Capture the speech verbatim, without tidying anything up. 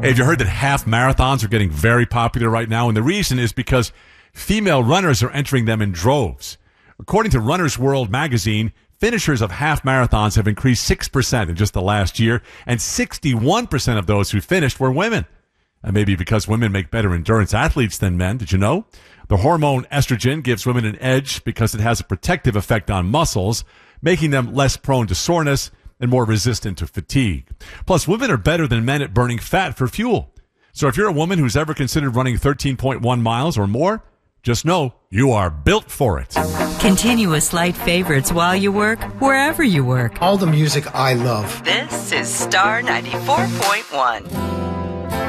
Have you heard that half marathons are getting very popular right now? And the reason is because female runners are entering them in droves. According to Runner's World magazine, finishers of half marathons have increased six percent in just the last year, and sixty-one percent of those who finished were women. And maybe because women make better endurance athletes than men. Did you know? The hormone estrogen gives women an edge because it has a protective effect on muscles, making them less prone to soreness and more resistant to fatigue. Plus, women are better than men at burning fat for fuel. So if you're a woman who's ever considered running thirteen point one miles or more, just know you are built for it. Continuous light favorites while you work, wherever you work. All the music I love. This is Star ninety-four point one.